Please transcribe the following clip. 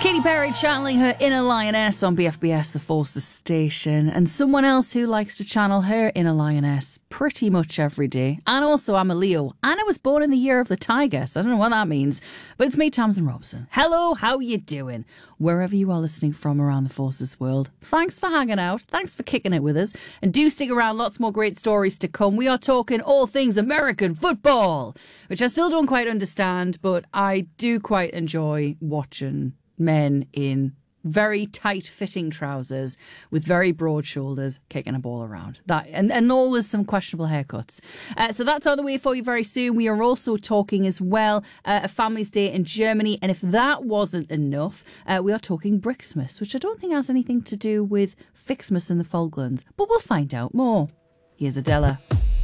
Katy Perry channeling her inner lioness on BFBS, the Forces station, and someone else who likes to channel her inner lioness pretty much every day. And also, I'm a Leo, and I was born in the year of the tiger, so I don't know what that means, but it's me, Tamsin Robson. Hello, how you doing? Wherever you are listening from around the Forces world, thanks for hanging out, thanks for kicking it with us, and do stick around, lots more great stories to come. We are talking all things American football, which I still don't quite understand, but I do quite enjoy watching men in very tight-fitting trousers with very broad shoulders kicking a ball around. That and always some questionable haircuts. So that's on the way for you very soon. We are also talking as well a Family's Day in Germany. And if that wasn't enough, we are talking Brixmas, which I don't think has anything to do with Fixmas in the Falklands. But we'll find out more. Here's Adela.